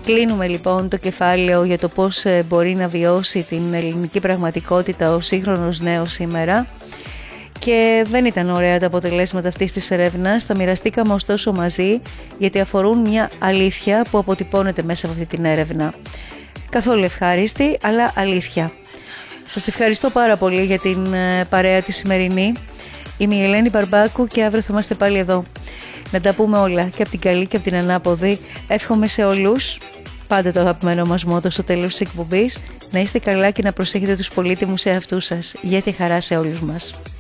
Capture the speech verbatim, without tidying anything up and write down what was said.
Κλείνουμε λοιπόν το κεφάλαιο για το πώς μπορεί να βιώσει την ελληνική πραγματικότητα ο σύγχρονος νέος σήμερα. Και δεν ήταν ωραία τα αποτελέσματα αυτής της έρευνας, τα μοιραστήκαμε ωστόσο μαζί, γιατί αφορούν μια αλήθεια που αποτυπώνεται μέσα από αυτή την έρευνα. Καθόλου ευχάριστη, αλλά αλήθεια. Σας ευχαριστώ πάρα πολύ για την παρέα τη σημερινή. Είμαι η Ελένη Μπαρμπάκου και αύριο θα είμαστε πάλι εδώ. Να τα πούμε όλα, και από την καλή και από την ανάποδη. Εύχομαι σε όλους, πάντα το αγαπημένο μας μότο στο τέλος της εκπομπής, να είστε καλά και να προσέχετε τους πολύτιμους εαυτούς σας. Για τη χαρά σε όλους μας.